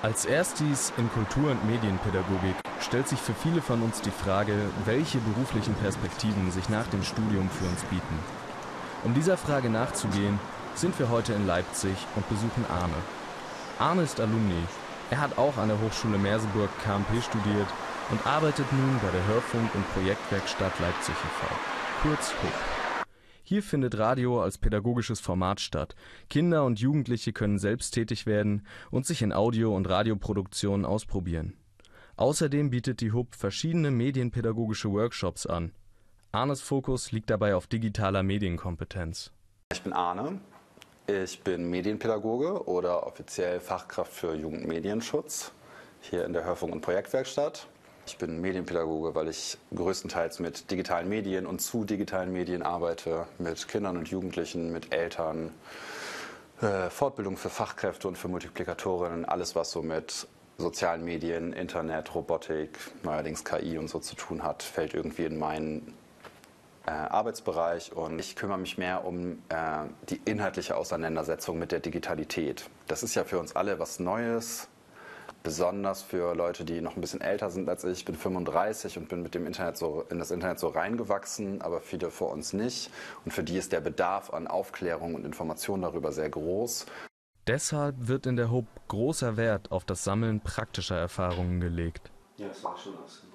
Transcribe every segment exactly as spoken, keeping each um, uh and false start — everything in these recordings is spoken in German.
Als Erstis in Kultur- und Medienpädagogik stellt sich für viele von uns die Frage, welche beruflichen Perspektiven sich nach dem Studium für uns bieten. Um dieser Frage nachzugehen, sind wir heute in Leipzig und besuchen Arne. Arne ist Alumni. Er hat auch an der Hochschule Merseburg K M P studiert und arbeitet nun bei der Hörfunk- und Projektwerkstatt Leipzig e V, kurz H U P. Hier findet Radio als pädagogisches Format statt. Kinder und Jugendliche können selbst tätig werden und sich in Audio- und Radioproduktionen ausprobieren. Außerdem bietet die H U P verschiedene medienpädagogische Workshops an. Arnes Fokus liegt dabei auf digitaler Medienkompetenz. Ich bin Arne, ich bin Medienpädagoge oder offiziell Fachkraft für Jugendmedienschutz hier in der Hörfunk- und Projektwerkstatt. Ich bin Medienpädagoge, weil ich größtenteils mit digitalen Medien und zu digitalen Medien arbeite, mit Kindern und Jugendlichen, mit Eltern, äh, Fortbildung für Fachkräfte und für Multiplikatorinnen, alles was so mit sozialen Medien, Internet, Robotik, neuerdings K I und so zu tun hat, fällt irgendwie in meinen äh, Arbeitsbereich, und ich kümmere mich mehr um äh, die inhaltliche Auseinandersetzung mit der Digitalität. Das ist ja für uns alle was Neues. Besonders für Leute, die noch ein bisschen älter sind als ich. Ich bin fünfunddreißig und bin mit dem Internet so in das Internet so reingewachsen, aber viele vor uns nicht. Und für die ist der Bedarf an Aufklärung und Information darüber sehr groß. Deshalb wird in der H U P großer Wert auf das Sammeln praktischer Erfahrungen gelegt. Ja, das war schon aus.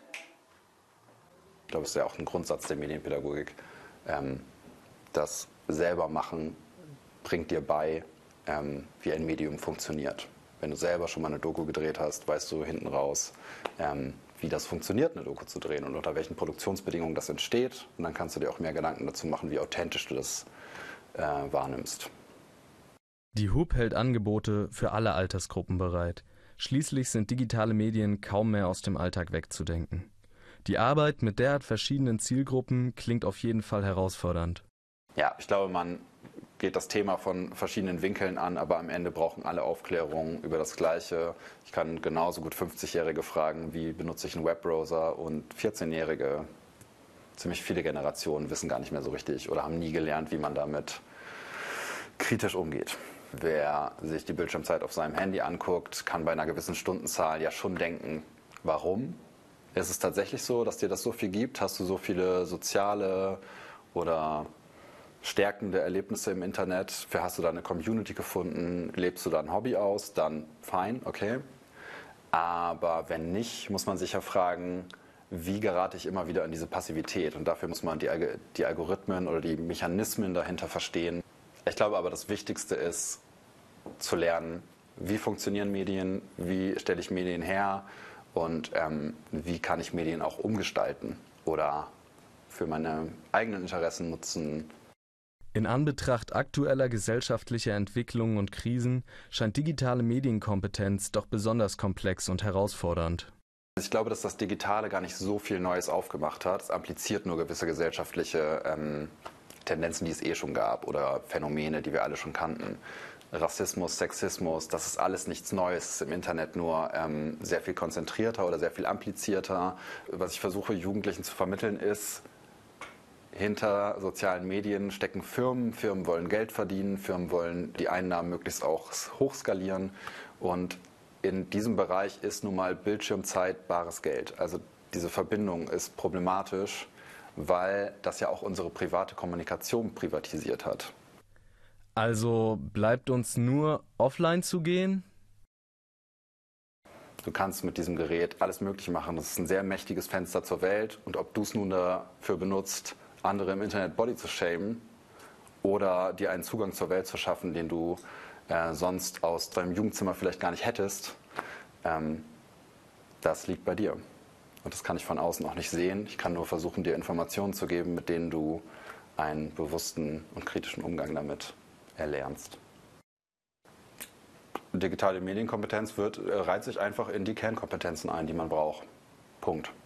Ich glaube, es ist ja auch ein Grundsatz der Medienpädagogik. Ähm, das selber machen bringt dir bei, ähm, wie ein Medium funktioniert. Wenn du selber schon mal eine Doku gedreht hast, weißt du hinten raus, ähm, wie das funktioniert, eine Doku zu drehen und unter welchen Produktionsbedingungen das entsteht. Und dann kannst du dir auch mehr Gedanken dazu machen, wie authentisch du das äh, wahrnimmst. Die H U P hält Angebote für alle Altersgruppen bereit. Schließlich sind digitale Medien kaum mehr aus dem Alltag wegzudenken. Die Arbeit mit derart verschiedenen Zielgruppen klingt auf jeden Fall herausfordernd. Ja, ich glaube, man geht das Thema von verschiedenen Winkeln an, aber am Ende brauchen alle Aufklärung über das Gleiche. Ich kann genauso gut fünfzigjährige fragen, wie benutze ich einen Webbrowser, und vierzehnjährige, ziemlich viele Generationen wissen gar nicht mehr so richtig oder haben nie gelernt, wie man damit kritisch umgeht. Wer sich die Bildschirmzeit auf seinem Handy anguckt, kann bei einer gewissen Stundenzahl ja schon denken, warum? Ist es tatsächlich so, dass dir das so viel gibt? Hast du so viele soziale oder stärkende Erlebnisse im Internet? Hast du da eine Community gefunden? Lebst du da ein Hobby aus? Dann fein, okay. Aber wenn nicht, muss man sich ja fragen, wie gerate ich immer wieder in diese Passivität? Und dafür muss man die, die Algorithmen oder die Mechanismen dahinter verstehen. Ich glaube aber, das Wichtigste ist, zu lernen, wie funktionieren Medien, wie stelle ich Medien her und ähm, wie kann ich Medien auch umgestalten oder für meine eigenen Interessen nutzen. In Anbetracht aktueller gesellschaftlicher Entwicklungen und Krisen scheint digitale Medienkompetenz doch besonders komplex und herausfordernd. Ich glaube, dass das Digitale gar nicht so viel Neues aufgemacht hat. Es amplifiziert nur gewisse gesellschaftliche ähm, Tendenzen, die es eh schon gab, oder Phänomene, die wir alle schon kannten. Rassismus, Sexismus, das ist alles nichts Neues. Es ist im Internet nur ähm, sehr viel konzentrierter oder sehr viel amplizierter. Was ich versuche, Jugendlichen zu vermitteln, ist, hinter sozialen Medien stecken Firmen. Firmen wollen Geld verdienen, Firmen wollen die Einnahmen möglichst auch hochskalieren. Und in diesem Bereich ist nun mal Bildschirmzeit bares Geld. Also diese Verbindung ist problematisch, weil das ja auch unsere private Kommunikation privatisiert hat. Also bleibt uns nur offline zu gehen? Du kannst mit diesem Gerät alles Mögliche machen. Das ist ein sehr mächtiges Fenster zur Welt. Und ob du es nun dafür benutzt, andere im Internet Body zu shamen oder dir einen Zugang zur Welt zu schaffen, den du äh, sonst aus deinem Jugendzimmer vielleicht gar nicht hättest, ähm, das liegt bei dir. Und das kann ich von außen auch nicht sehen. Ich kann nur versuchen, dir Informationen zu geben, mit denen du einen bewussten und kritischen Umgang damit erlernst. Digitale Medienkompetenz wird, äh, reiht sich einfach in die Kernkompetenzen ein, die man braucht. Punkt.